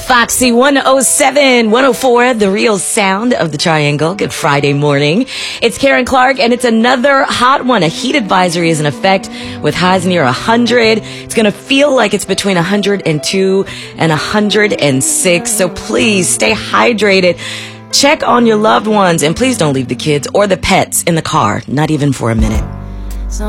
Foxy 107, 104, the real sound of the triangle. Good Friday morning. It's Karen Clark, and it's another hot one. A heat advisory is in effect with highs near 100. It's going to feel like it's between 102 and 106. So please stay hydrated. Check on your loved ones, and please don't leave the kids or the pets in the car, not even for a minute.